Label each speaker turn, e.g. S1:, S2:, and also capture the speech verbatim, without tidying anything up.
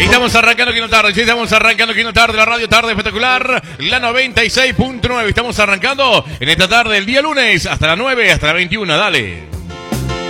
S1: Estamos arrancando aquí en la tarde, sí, estamos arrancando aquí en la tarde, la radio tarde espectacular, la noventa y seis punto nueve. Estamos arrancando en esta tarde, el día lunes, hasta las nueve, hasta las veintiuna, dale.